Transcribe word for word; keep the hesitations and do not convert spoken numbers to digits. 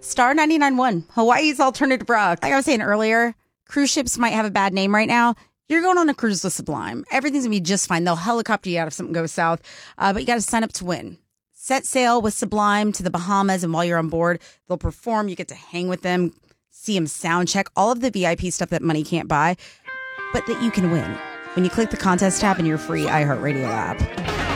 Star ninety-nine point one, Hawaii's alternative rock. Like I was saying earlier, cruise ships might have a bad name right now. You're going on a cruise with Sublime. Everything's going to be just fine. They'll helicopter you out if something goes south, uh, but you got to sign up to win. Set sail with Sublime to the Bahamas, and while you're on board, they'll perform. You get to hang with them, see them sound check, all of the V I P stuff that money can't buy, but that you can win when you click the contest tab in your free iHeartRadio app.